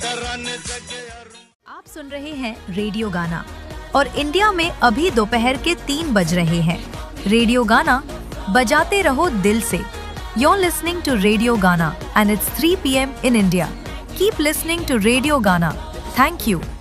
आप सुन रहे हैं रेडियो गाना और इंडिया में अभी दोपहर के 3 बज रहे हैं। रेडियो गाना बजाते रहो दिल से। You're listening to Radio Gana and it's 3 p.m. in India. Keep listening to Radio Gana. Thank you.